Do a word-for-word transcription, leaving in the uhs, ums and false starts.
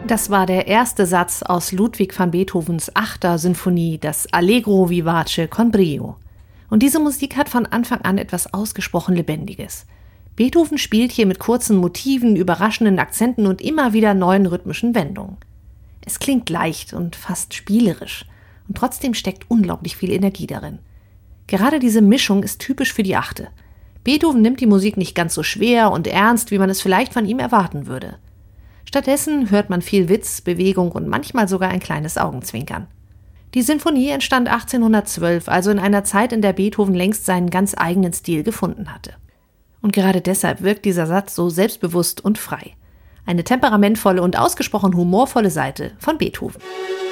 Das war der erste Satz aus Ludwig van Beethovens achter Sinfonie, das Allegro vivace con brio. Und diese Musik hat von Anfang an etwas ausgesprochen Lebendiges. Beethoven spielt hier mit kurzen Motiven, überraschenden Akzenten und immer wieder neuen rhythmischen Wendungen. Es klingt leicht und fast spielerisch und trotzdem steckt unglaublich viel Energie darin. Gerade diese Mischung ist typisch für die Achte. Beethoven nimmt die Musik nicht ganz so schwer und ernst, wie man es vielleicht von ihm erwarten würde. Stattdessen hört man viel Witz, Bewegung und manchmal sogar ein kleines Augenzwinkern. Die Sinfonie entstand achtzehnhundertzwölf, also in einer Zeit, in der Beethoven längst seinen ganz eigenen Stil gefunden hatte. Und gerade deshalb wirkt dieser Satz so selbstbewusst und frei. Eine temperamentvolle und ausgesprochen humorvolle Seite von Beethoven.